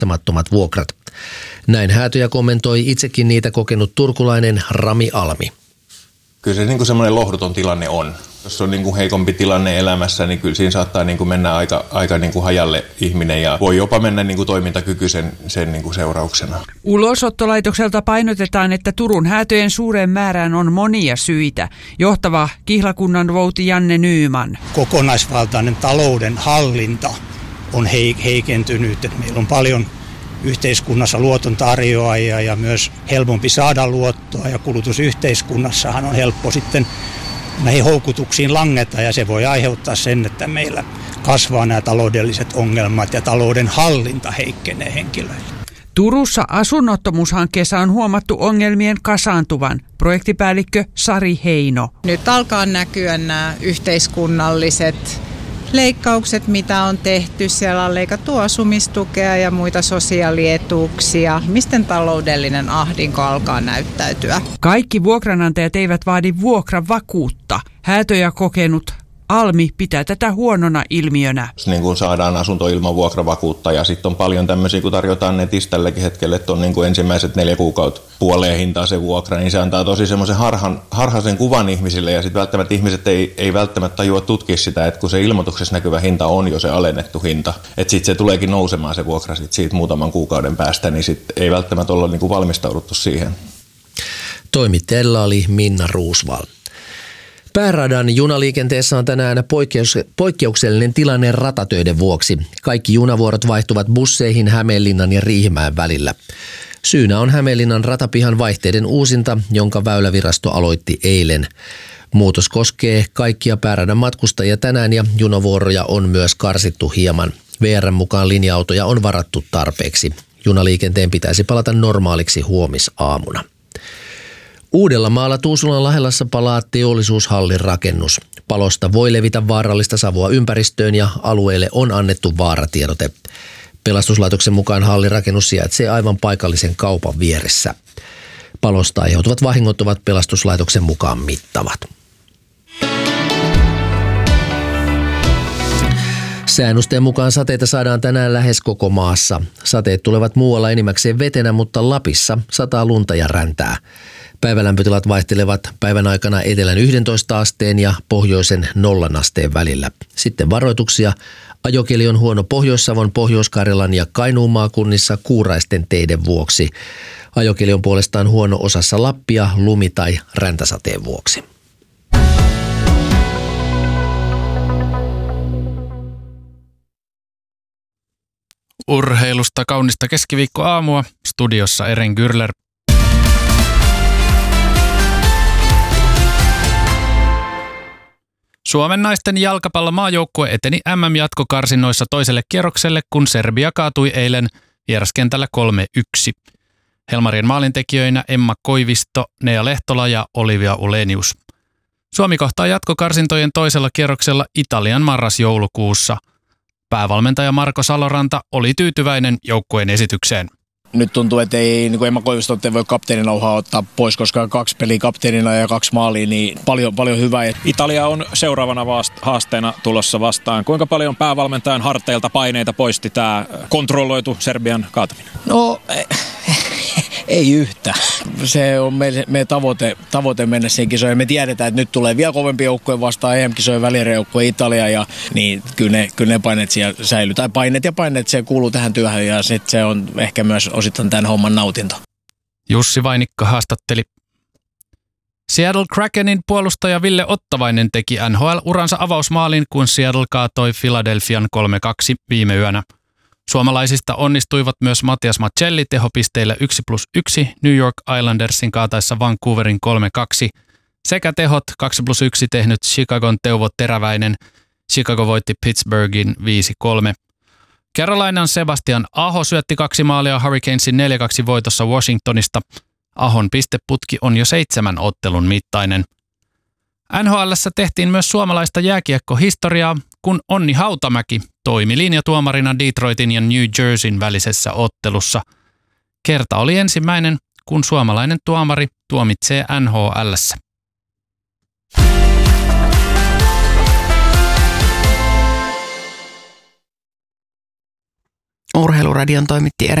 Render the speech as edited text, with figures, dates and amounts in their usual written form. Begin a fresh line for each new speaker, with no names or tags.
kattamattomat vuokrat. Näin häätöjä kommentoi itsekin niitä kokenut turkulainen Rami Almi.
Kyllä se niin kuin semmoinen lohduton tilanne on. Jos on niin kuin heikompi tilanne elämässä, niin kyllä siinä saattaa niin kuin mennä aika niin kuin hajalle ihminen ja voi jopa mennä niin kuin toimintakyky sen niin kuin seurauksena.
Ulosottolaitokselta painotetaan, että Turun häätöjen suureen määrään on monia syitä. Johtava kihlakunnanvouti Janne Nyman.
Kokonaisvaltainen talouden hallinta on heikentynyt. Meillä on paljon yhteiskunnassa luoton tarjoajia ja myös helpompi saada luottoa ja kulutusyhteiskunnassahan on helppo sitten näihin houkutuksiin langeta ja se voi aiheuttaa sen, että meillä kasvaa nämä taloudelliset ongelmat ja talouden hallinta heikkenee henkilöille.
Turussa asunnottomuushankkeessa on huomattu ongelmien kasaantuvan. Projektipäällikkö Sari Heino.
Nyt alkaa näkyä nämä yhteiskunnalliset leikkaukset, mitä on tehty. Siellä on leikattu asumistukea ja muita sosiaalietuuksia. Miten taloudellinen ahdinko alkaa näyttäytyä?
Kaikki vuokranantajat eivät vaadi vuokravakuutta. Häätöjä kokenut Almi pitää tätä huonona ilmiönä.
Niin kuin saadaan asunto ilman vuokravakuutta ja sitten on paljon tämmöisiä, kun tarjotaan netistä tälläkin hetkellä, että on niin kuin ensimmäiset 4 kuukautta puoleen hintaa se vuokra, niin se antaa tosi semmoisen harhaisen kuvan ihmisille ja sitten välttämättä ihmiset ei välttämättä tajua tutkia sitä, että kun se ilmoituksessa näkyvä hinta on jo se alennettu hinta, että sitten se tuleekin nousemaan se vuokra siitä muutaman kuukauden päästä, niin sitten ei välttämättä olla niin kuin valmistauduttu siihen.
Toimittajalla oli Minna Roosvall. Pääradan junaliikenteessä on tänään poikkeuksellinen tilanne ratatöiden vuoksi. Kaikki junavuorot vaihtuvat busseihin Hämeenlinnan ja Riihimäen välillä. Syynä on Hämeenlinnan ratapihan vaihteiden uusinta, jonka Väylävirasto aloitti eilen. Muutos koskee kaikkia pääradan matkustajia tänään ja junavuoroja on myös karsittu hieman. VR:n mukaan linja-autoja on varattu tarpeeksi. Junaliikenteen pitäisi palata normaaliksi huomisaamuna. Uudellamaalla Tuusulan Lahelassa palaa teollisuushallin rakennus. Palosta voi levitä vaarallista savua ympäristöön ja alueelle on annettu vaaratiedote. Pelastuslaitoksen mukaan hallin rakennus sijaitsee aivan paikallisen kaupan vieressä. Palosta aiheutuvat vahingot ovat pelastuslaitoksen mukaan mittavat. Säännösten mukaan sateita saadaan tänään lähes koko maassa. Sateet tulevat muualla enimmäkseen vetenä, mutta Lapissa sataa lunta ja räntää. Päivälämpötilat vaihtelevat päivän aikana etelän 11 asteen ja pohjoisen 0 asteen välillä. Sitten varoituksia. Ajokeli on huono Pohjois-Savon, Pohjois-Karjalan ja Kainuun maakunnissa kuuraisten teiden vuoksi. Ajokeli on puolestaan huono osassa Lappia lumi- tai räntäsateen vuoksi.
Urheilusta kaunista keskiviikkoaamua. Studiossa Eren Gürler. Suomen naisten jalkapallomaajoukkue eteni MM-jatkokarsinnoissa toiselle kierrokselle, kun Serbia kaatui eilen vieraskentällä 3-1. Helmarien maalintekijöinä Emma Koivisto, Nea Lehtola ja Olivia Ulenius. Suomi kohtaa jatkokarsintojen toisella kierroksella Italian marras-joulukuussa. Päävalmentaja Marko Saloranta oli tyytyväinen joukkueen esitykseen.
Nyt tuntuu, että niin Emma Koivisto ei voi kapteeninauhaa ottaa pois, koska 2 peliä kapteenina ja 2 maalia, niin paljon hyvää.
Italia on seuraavana haasteena tulossa vastaan. Kuinka paljon päävalmentajan harteilta paineita poisti tämä kontrolloitu Serbian kaataminen?
No, ei yhtä. Se on meidän tavoite mennä siihen kisoihin. Me tiedetään, että nyt tulee vielä kovempi joukkue vastaan EM-kisojen välieräjoukkue Italia, ja niin kyllä ne paineet siellä säilyy. Tai paineet, se kuuluu tähän työhön, ja sitten se on ehkä myös osittain tämän homman nautinto.
Jussi Vainikka haastatteli. Seattle Krakenin puolustaja Ville Ottavainen teki NHL-uransa avausmaalin, kun Seattle kaatoi Philadelphian 3-2 viime yönä. Suomalaisista onnistuivat myös Matias Maccelli tehopisteillä 1+1 New York Islandersin kaataessa Vancouverin 3-2 sekä tehot 2+1 tehnyt Chicagon Teuvo Teräväinen. Chicago voitti Pittsburghin 5-3. Carolinan Sebastian Aho syötti 2 maalia Hurricanesin 4-2 voitossa Washingtonista. Ahon pisteputki on jo 7 ottelun mittainen. NHL:ssä tehtiin myös suomalaista jääkiekkohistoriaa, kun Onni Hautamäki toimi linjatuomarina Detroitin ja New Jerseyn välisessä ottelussa. Kerta oli ensimmäinen, kun suomalainen tuomari tuomitsee NHL:ssä.
Urheiluradion toimitti